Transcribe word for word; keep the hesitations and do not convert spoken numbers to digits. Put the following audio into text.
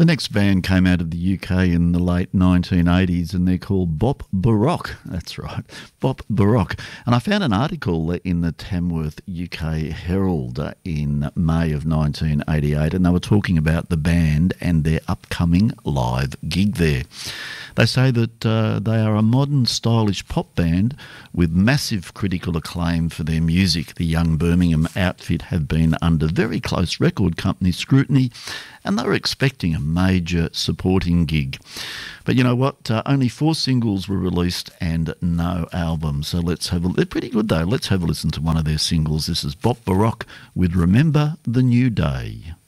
The next band came out of the U K in the late nineteen eighties and they're called Bop Baroque. That's right, Bop Baroque. And I found an article in the Tamworth U K Herald in May of nineteen eighty-eight, and they were talking about the band and their upcoming live gig there. They say that uh, they are a modern, stylish pop band with massive critical acclaim for their music. The young Birmingham outfit have been under very close record company scrutiny, and they were expecting a major supporting gig. But you know what? Uh, only four singles were released and no album. So let's have a... They're pretty good though. Let's have a listen to one of their singles. This is Bop Baroque with Remember the New Day.